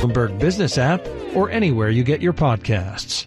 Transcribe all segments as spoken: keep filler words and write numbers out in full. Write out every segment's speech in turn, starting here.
Bloomberg Business app, or anywhere you get your podcasts.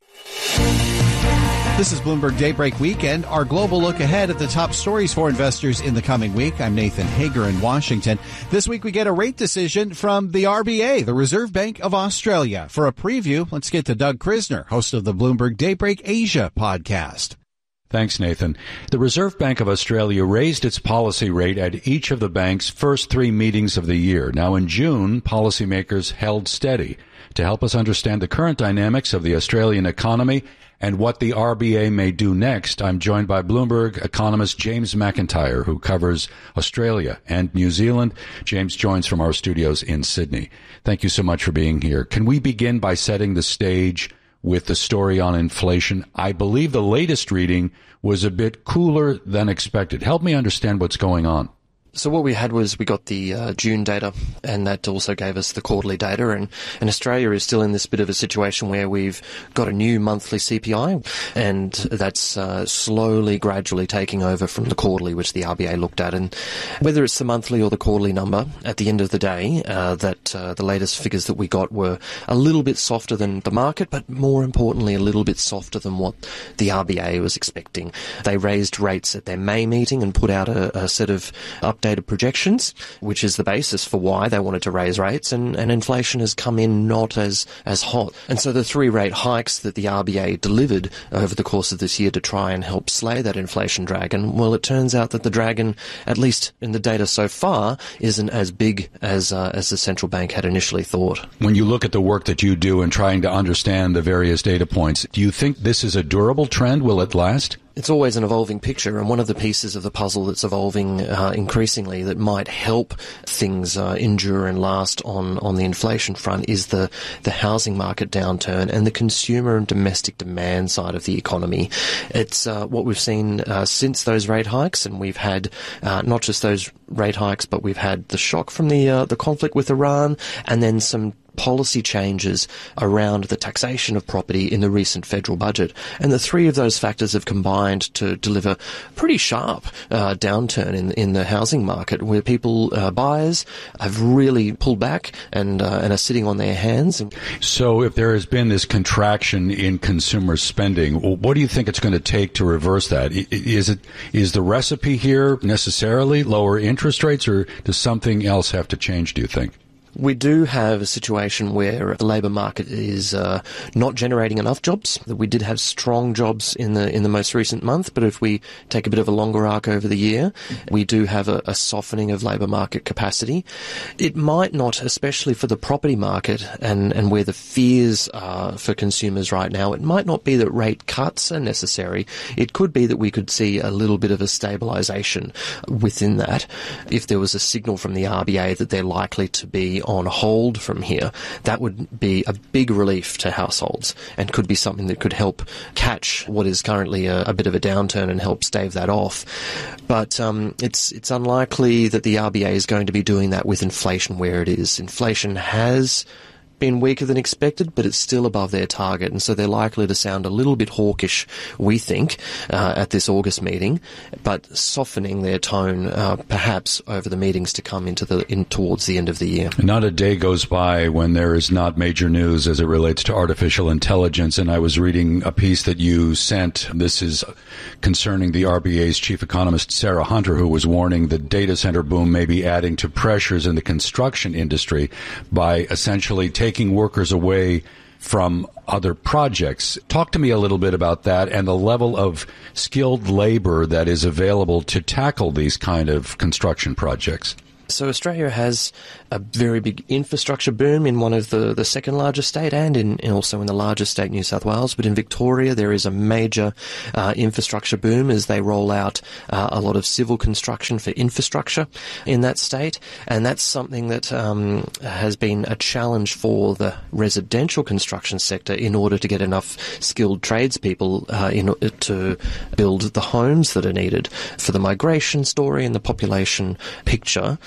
This is Bloomberg Daybreak Weekend, our global look ahead at the top stories for investors in the coming week. I'm Nathan Hager in Washington. This week we get a rate decision from the R B A, the Reserve Bank of Australia. For a preview, let's get to Doug Krisner, host of the Bloomberg Daybreak Asia podcast. Thanks, Nathan. The Reserve Bank of Australia raised its policy rate at each of the bank's first three meetings of the year. Now, in June, policymakers held steady. To help us understand the current dynamics of the Australian economy and what the R B A may do next, I'm joined by Bloomberg economist James McIntyre, who covers Australia and New Zealand. James joins from our studios in Sydney. Thank you so much for being here. Can we begin by setting the stage with the story on inflation? I believe the latest reading was a bit cooler than expected. Help me understand what's going on. So what we had was we got the uh, June data, and that also gave us the quarterly data. And, and Australia is still in this bit of a situation where we've got a new monthly C P I, and that's uh, slowly, gradually taking over from the quarterly, which the R B A looked at. And whether it's the monthly or the quarterly number, at the end of the day, uh, that uh, the latest figures that we got were a little bit softer than the market, but more importantly, a little bit softer than what the R B A was expecting. They raised rates at their May meeting and put out a, a set of updated Data projections, which is the basis for why they wanted to raise rates, and, and inflation has come in not as, as hot. And so the three rate hikes that the R B A delivered over the course of this year to try and help slay that inflation dragon, well, it turns out that the dragon, at least in the data so far, isn't as big as, uh, as the central bank had initially thought. When you look at the work that you do in trying to understand the various data points, do you think this is a durable trend? Will it last? It's always an evolving picture, and one of the pieces of the puzzle that's evolving uh, increasingly that might help things uh, endure and last on, on the inflation front is the, the housing market downturn and the consumer and domestic demand side of the economy. It's uh, what we've seen uh, since those rate hikes, and we've had uh, not just those rate hikes, but we've had the shock from the uh, the conflict with Iran, and then some policy changes around the taxation of property in the recent federal budget. And the three of those factors have combined to deliver pretty sharp uh, downturn in in the housing market, where people, uh, buyers, have really pulled back and uh, and are sitting on their hands. So if there has been this contraction in consumer spending, what do you think it's going to take to reverse that? Is it is the recipe here necessarily lower interest rates, or does something else have to change, do you think? We do have a situation where the labour market is uh, not generating enough jobs. We did have strong jobs in the in the most recent month, but if we take a bit of a longer arc over the year, we do have a, a softening of labour market capacity. It might not, especially for the property market and, and where the fears are for consumers right now, it might not be that rate cuts are necessary. It could be that we could see a little bit of a stabilisation within that. If there was a signal from the R B A that they're likely to be on hold from here, that would be a big relief to households and could be something that could help catch what is currently a, a bit of a downturn and help stave that off. But um, it's it's unlikely that the R B A is going to be doing that with inflation where it is. Inflation has been weaker than expected, but it's still above their target, and so they're likely to sound a little bit hawkish, we think, uh, at this August meeting, but softening their tone uh, perhaps over the meetings to come into the in towards the end of the year. Not a day goes by when there is not major news as it relates to artificial intelligence, and I was reading a piece that you sent. This is concerning the R B A's chief economist, Sarah Hunter, who was warning the data center boom may be adding to pressures in the construction industry by essentially taking taking workers away from other projects. Talk to me a little bit about that and the level of skilled labor that is available to tackle these kind of construction projects. So Australia has a very big infrastructure boom in one of the, the second largest state and in, in also in the largest state, New South Wales. But in Victoria, there is a major uh, infrastructure boom as they roll out uh, a lot of civil construction for infrastructure in that state. And that's something that um, has been a challenge for the residential construction sector in order to get enough skilled tradespeople uh, in, to build the homes that are needed. For the migration story and the population picture,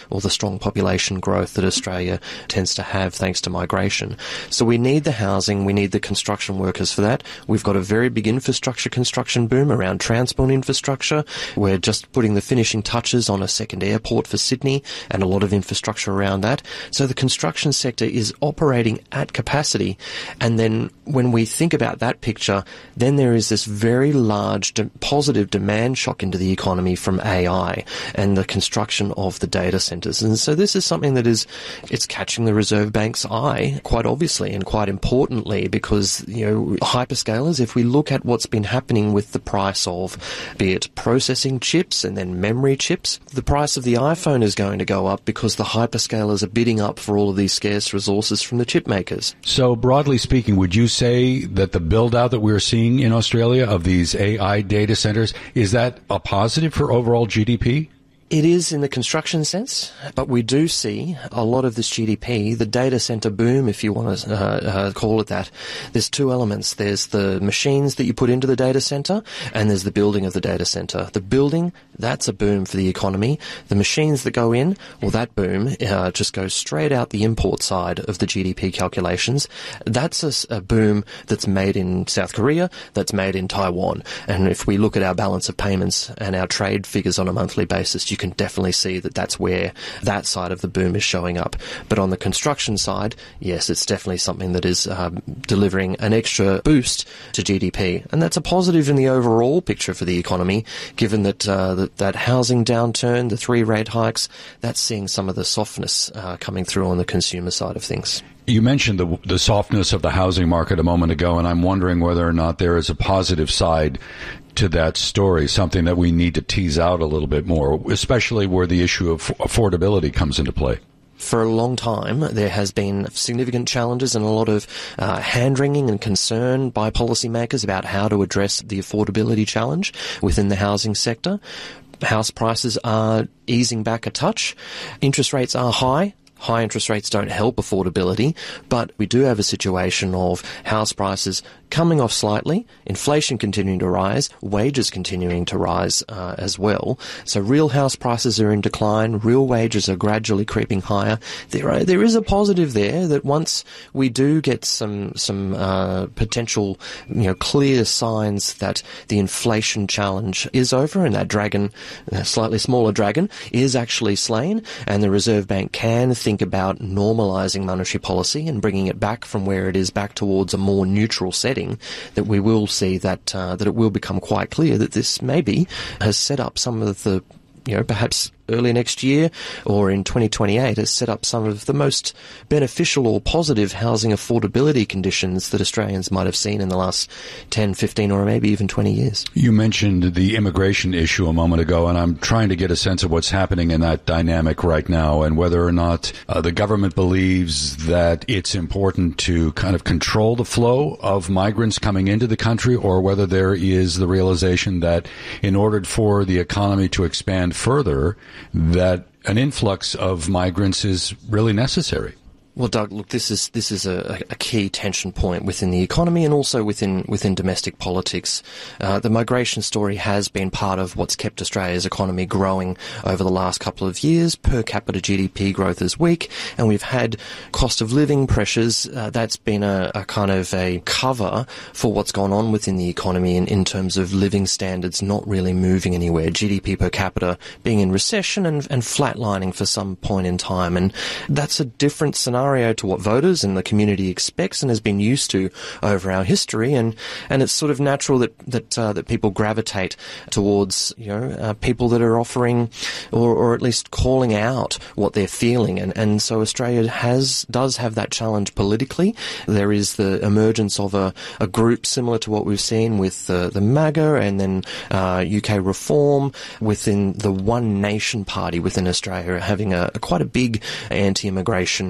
or the strong population growth that Australia tends to have thanks to migration. So we need the housing, we need the construction workers for that. We've got a very big infrastructure construction boom around transport infrastructure. We're just putting the finishing touches on a second airport for Sydney and a lot of infrastructure around that. So the construction sector is operating at capacity. And then when we think about that picture, then there is this very large de- positive demand shock into the economy from A I and the construction of the data centres. And so this is something that is, it's catching the Reserve Bank's eye quite obviously and quite importantly because, you know, hyperscalers, if we look at what's been happening with the price of, be it processing chips and then memory chips, the price of the iPhone is going to go up because the hyperscalers are bidding up for all of these scarce resources from the chip makers. So broadly speaking, would you say that the build out that we're seeing in Australia of these A I data centers, is that a positive for overall G D P? It is in the construction sense, but we do see a lot of this G D P, the data center boom, if you want to uh, uh, call it that. There's two elements. There's the machines that you put into the data center, and there's the building of the data center. The building, that's a boom for the economy. The machines that go in, well, that boom uh, just goes straight out the import side of the G D P calculations. That's a, a boom that's made in South Korea, that's made in Taiwan. And if we look at our balance of payments and our trade figures on a monthly basis, you can definitely see that that's where that side of the boom is showing up. But on the construction side, yes, it's definitely something that is um, delivering an extra boost to G D P. And that's a positive in the overall picture for the economy, given that uh, that, that housing downturn, the three rate hikes, that's seeing some of the softness uh, coming through on the consumer side of things. You mentioned the, the softness of the housing market a moment ago, and I'm wondering whether or not there is a positive side to that story, something that we need to tease out a little bit more, especially where the issue of affordability comes into play. For a long time, there has been significant challenges and a lot of uh, hand-wringing and concern by policymakers about how to address the affordability challenge within the housing sector. House prices are easing back a touch. Interest rates are high. High interest rates don't help affordability, but we do have a situation of house prices coming off slightly, inflation continuing to rise, wages continuing to rise uh, as well. So real house prices are in decline, real wages are gradually creeping higher. There are, there is a positive there that once we do get some some uh, potential, you know, clear signs that the inflation challenge is over and that dragon, a slightly smaller dragon, is actually slain, and the Reserve Bank can think about normalising monetary policy and bringing it back from where it is back towards a more neutral setting, that we will see that uh, that it will become quite clear that this maybe has set up some of the, you know, perhaps early next year or in twenty twenty-eight has set up some of the most beneficial or positive housing affordability conditions that Australians might have seen in the last ten, fifteen or maybe even twenty years. You mentioned the immigration issue a moment ago, and I'm trying to get a sense of what's happening in that dynamic right now and whether or not uh, the government believes that it's important to kind of control the flow of migrants coming into the country, or whether there is the realization that in order for the economy to expand further, that an influx of migrants is really necessary. Well, Doug, look, this is this is a, a key tension point within the economy and also within within domestic politics. Uh, the migration story has been part of what's kept Australia's economy growing over the last couple of years. Per capita G D P growth is weak, and we've had cost of living pressures. Uh, that's been a, a kind of a cover for what's gone on within the economy in, in terms of living standards not really moving anywhere. G D P per capita being in recession and, and flatlining for some point in time, and that's a different scenario to what voters and the community expects and has been used to over our history, and, and it's sort of natural that that uh, that people gravitate towards, you know, uh, people that are offering or, or at least calling out what they're feeling, and, and so Australia has does have that challenge politically. There is the emergence of a, a group similar to what we've seen with uh, the MAGA and then uh, U K Reform within the One Nation Party within Australia, having a, a quite a big anti-immigration uh,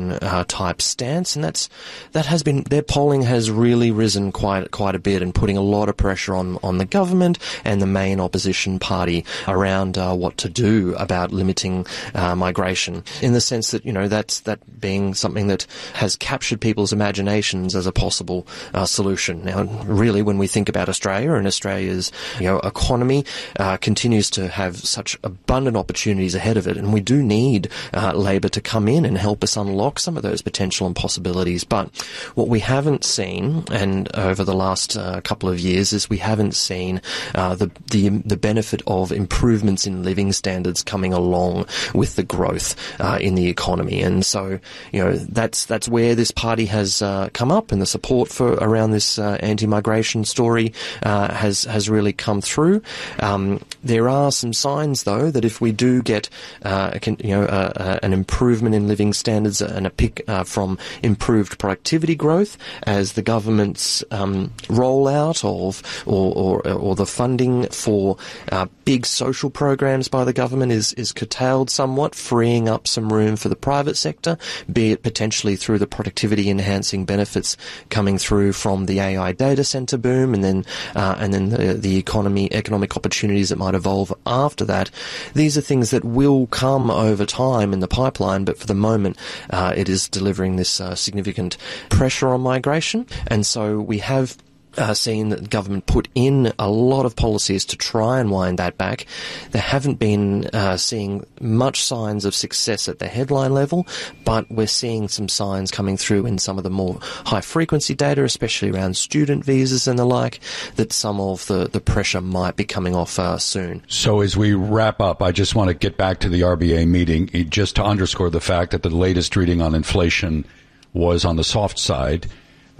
type stance, and that's that has been their polling has really risen quite quite a bit and putting a lot of pressure on on the government and the main opposition party around uh, what to do about limiting uh, migration, in the sense that, you know, that's that being something that has captured people's imaginations as a possible uh, solution. Now, really, when we think about Australia and Australia's, you know, economy uh, continues to have such abundant opportunities ahead of it, and we do need uh, Labor to come in and help us unlock some of those potential and possibilities. But what we haven't seen, and over the last uh, couple of years, is we haven't seen uh, the, the the benefit of improvements in living standards coming along with the growth uh, in the economy. And so, you know, that's that's where this party has uh, come up, and the support for around this uh, anti-migration story uh, has has really come through. Um, there are some signs, though, that if we do get uh, a, you know uh, uh, an improvement in living standards and a pick uh, from improved productivity growth as the government's um, rollout of or, or or the funding for uh, big social programs by the government is is curtailed somewhat, freeing up some room for the private sector, be it potentially through the productivity enhancing benefits coming through from the A I data center boom, and then uh, and then the, the economy economic opportunities that might evolve after that. These are things that will come over time in the pipeline, but for the moment uh, it is delivering this uh, significant pressure on migration. And so we have Uh, seen that the government put in a lot of policies to try and wind that back. They haven't been uh, seeing much signs of success at the headline level, but we're seeing some signs coming through in some of the more high-frequency data, especially around student visas and the like, that some of the, the pressure might be coming off uh, soon. So as we wrap up, I just want to get back to the R B A meeting, just to underscore the fact that the latest reading on inflation was on the soft side.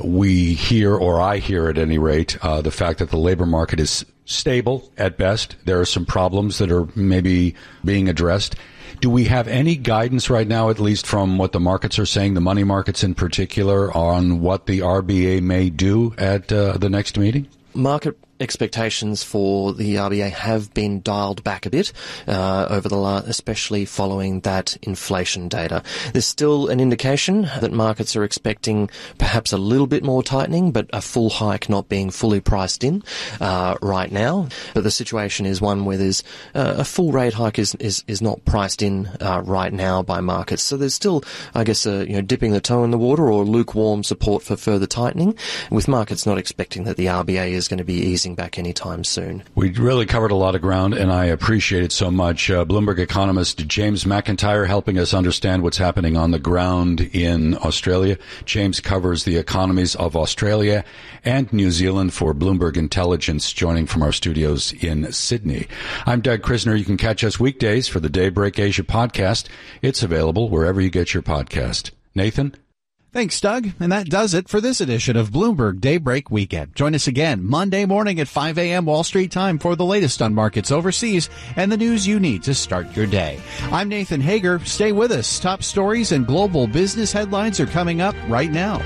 We hear, or I hear at any rate, uh, the fact that the labor market is stable at best. There are some problems that are maybe being addressed. Do we have any guidance right now, at least from what the markets are saying, the money markets in particular, on what the R B A may do at uh, the next meeting? Market expectations for the R B A have been dialed back a bit uh, over the last, especially following that inflation data. There's still an indication that markets are expecting perhaps a little bit more tightening, but a full hike not being fully priced in uh, right now. But the situation is one where there's uh, a full rate hike is is, is not priced in uh, right now by markets. So there's still, I guess, uh, you know, dipping the toe in the water or lukewarm support for further tightening, with markets not expecting that the R B A is going to be easing back anytime soon. We really covered a lot of ground, and I appreciate it so much. Uh, Bloomberg economist James McIntyre helping us understand what's happening on the ground in Australia. James covers the economies of Australia and New Zealand for Bloomberg Intelligence, joining from our studios in Sydney. I'm Doug Krisner. You can catch us weekdays for the Daybreak Asia podcast. It's available wherever you get your podcast. Nathan? Thanks, Doug. And that does it for this edition of Bloomberg Daybreak Weekend. Join us again Monday morning at five a.m. Wall Street time for the latest on markets overseas and the news you need to start your day. I'm Nathan Hager. Stay with us. Top stories and global business headlines are coming up right now.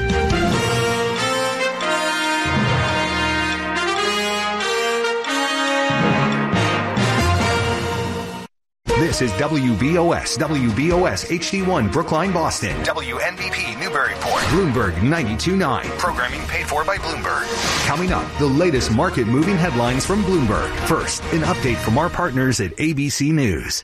This is W B O S, W B O S H D one, Brookline, Boston. W N B P, Newburyport. Bloomberg ninety-two point nine. Programming paid for by Bloomberg. Coming up, the latest market-moving headlines from Bloomberg. First, an update from our partners at A B C News.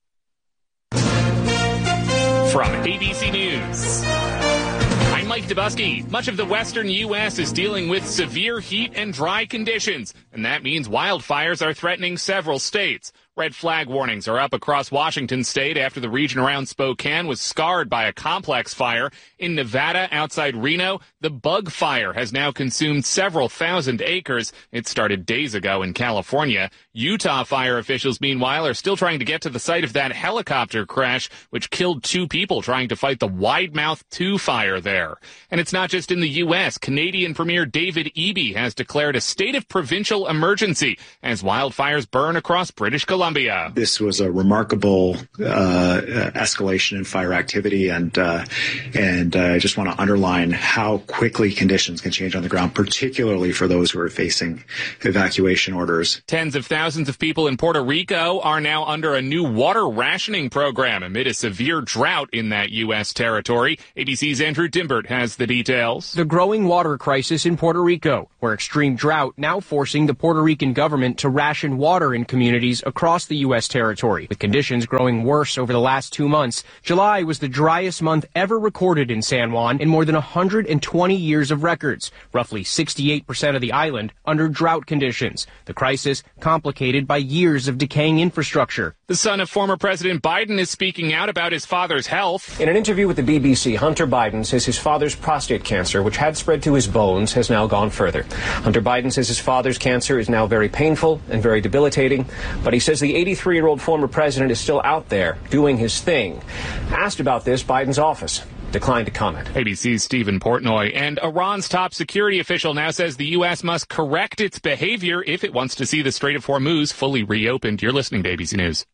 From A B C News, I'm Mike Dubusky. Much of the western U S is dealing with severe heat and dry conditions, and that means wildfires are threatening several states. Red flag warnings are up across Washington state after the region around Spokane was scarred by a complex fire. In Nevada, outside Reno, the bug fire has now consumed several thousand acres. It started days ago in California. Utah fire officials, meanwhile, are still trying to get to the site of that helicopter crash, which killed two people trying to fight the Widemouth two fire there. And it's not just in the U S. Canadian Premier David Eby has declared a state of provincial emergency as wildfires burn across British Columbia. Columbia. This was a remarkable uh, escalation in fire activity, and uh, and uh, I just want to underline how quickly conditions can change on the ground, particularly for those who are facing evacuation orders. Tens of thousands of people in Puerto Rico are now under a new water rationing program amid a severe drought in that U S territory. A B C's Andrew Dimbert has the details. The growing water crisis in Puerto Rico, where extreme drought now forcing the Puerto Rican government to ration water in communities across the U S territory. With conditions growing worse over the last two months, July was the driest month ever recorded in San Juan in more than one hundred twenty years of records, roughly sixty-eight percent of the island under drought conditions. The crisis complicated by years of decaying infrastructure. The son of former President Biden is speaking out about his father's health. In an interview with the B B C, Hunter Biden says his father's prostate cancer, which had spread to his bones, has now gone further. Hunter Biden says his father's cancer is now very painful and very debilitating, but he says the eighty-three-year-old former president is still out there doing his thing. Asked about this, Biden's office declined to comment. A B C's Stephen Portnoy. And Iran's top security official now says the U S must correct its behavior if it wants to see the Strait of Hormuz fully reopened. You're listening to A B C News.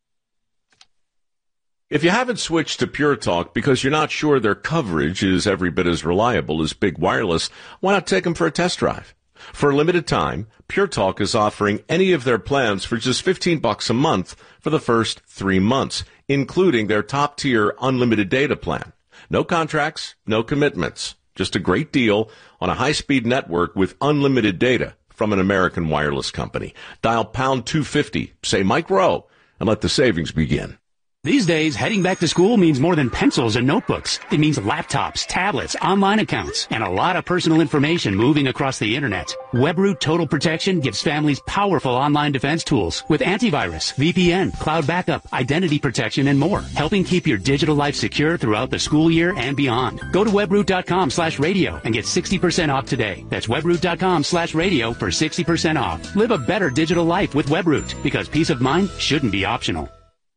If you haven't switched to Pure Talk because you're not sure their coverage is every bit as reliable as Big Wireless, why not take them for a test drive? For a limited time, Pure Talk is offering any of their plans for just fifteen bucks a month for the first three months, including their top-tier unlimited data plan. No contracts, no commitments. Just a great deal on a high-speed network with unlimited data from an American wireless company. Dial pound two fifty, say Mike Rowe, and let the savings begin. These days, heading back to school means more than pencils and notebooks. It means laptops, tablets, online accounts, and a lot of personal information moving across the internet. WebRoot Total Protection gives families powerful online defense tools with antivirus, V P N, cloud backup, identity protection, and more, helping keep your digital life secure throughout the school year and beyond. Go to webroot.com slash radio and get sixty percent off today. That's webroot.com slash radio for sixty percent off. Live a better digital life with WebRoot, because peace of mind shouldn't be optional.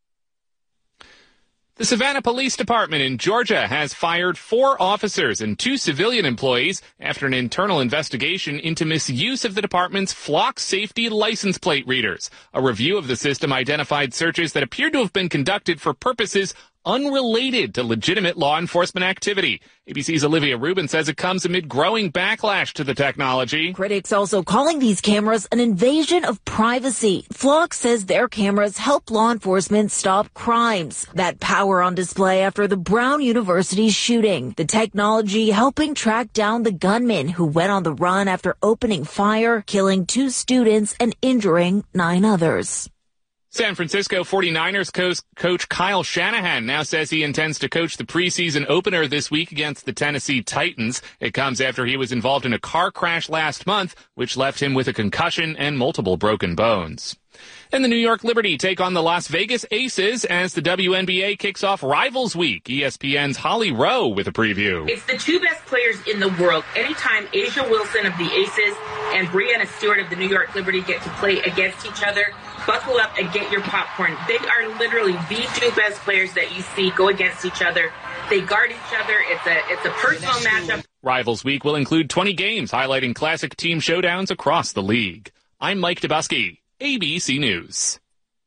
The Savannah Police Department in Georgia has fired four officers and two civilian employees after an internal investigation into misuse of the department's Flock Safety license plate readers. A review of the system identified searches that appeared to have been conducted for purposes unrelated to legitimate law enforcement activity. A B C's Olivia Rubin says it comes amid growing backlash to the technology. Critics also calling these cameras an invasion of privacy. Flock says their cameras help law enforcement stop crimes. That power on display after the Brown University shooting. The technology helping track down the gunman who went on the run after opening fire, killing two students and injuring nine others. San Francisco forty-niners coach, coach Kyle Shanahan now says he intends to coach the preseason opener this week against the Tennessee Titans. It comes after he was involved in a car crash last month, which left him with a concussion and multiple broken bones. And the New York Liberty take on the Las Vegas Aces as the W N B A kicks off Rivals Week. E S P N's Holly Rowe with a preview. It's the two best players in the world. Anytime Asia Wilson of the Aces and Breanna Stewart of the New York Liberty get to play against each other, buckle up and get your popcorn. They are literally the two best players that you see go against each other. They guard each other. It's a it's a personal matchup. Rivals Week will include twenty games highlighting classic team showdowns across the league. I'm Mike Dubusky, A B C News.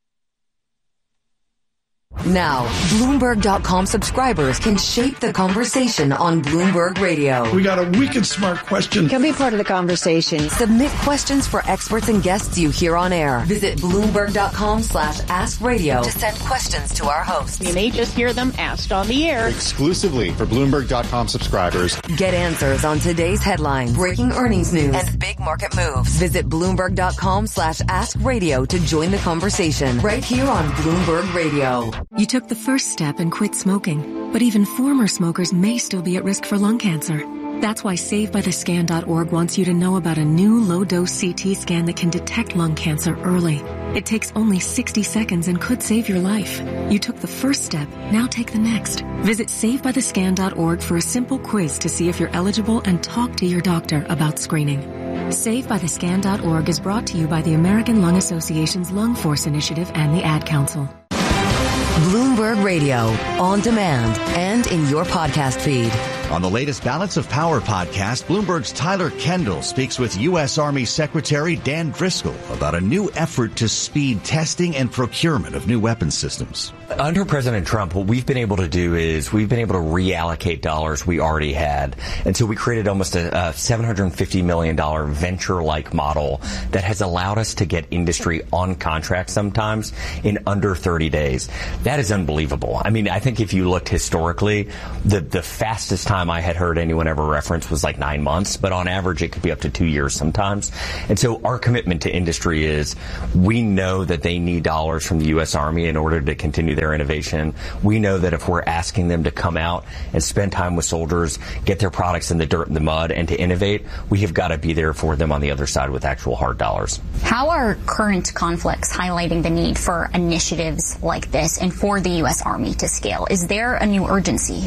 Now, Bloomberg dot com subscribers can shape the conversation on Bloomberg Radio. We got a wicked smart question. Can be part of the conversation. Submit questions for experts and guests you hear on air. Visit Bloomberg dot com slash ask radio to send questions to our hosts. You may just hear them asked on the air. Exclusively for Bloomberg dot com subscribers. Get answers on today's headlines, breaking earnings news, and big market moves. Visit Bloomberg dot com slash ask radio to join the conversation right here on Bloomberg Radio. You took the first step and quit smoking, but even former smokers may still be at risk for lung cancer. That's why Save By The Scan dot org wants you to know about a new low-dose C T scan that can detect lung cancer early. It takes only sixty seconds and could save your life. You took the first step, now take the next. Visit Save By The Scan dot org for a simple quiz to see if you're eligible and talk to your doctor about screening. Save By The Scan dot org is brought to you by the American Lung Association's Lung Force Initiative and the Ad Council. Bloomberg Radio, on demand and in your podcast feed. On the latest Balance of Power podcast, Bloomberg's Tyler Kendall speaks with U S. Army Secretary Dan Driscoll about a new effort to speed testing and procurement of new weapons systems. Under President Trump, what we've been able to do is we've been able to reallocate dollars we already had. And so we created almost a, a seven hundred fifty million dollars venture-like model that has allowed us to get industry on contract sometimes in under thirty days. That is unbelievable. I mean, I think if you looked historically, the, the fastest time I had heard anyone ever reference was like nine months, but on average it could be up to two years sometimes. And so our commitment to industry is we know that they need dollars from the U S. Army in order to continue their innovation. We know that if we're asking them to come out and spend time with soldiers, get their products in the dirt and the mud, and to innovate, we have got to be there for them on the other side with actual hard dollars. How are current conflicts highlighting the need for initiatives like this and for the U S. Army to scale? Is there a new urgency?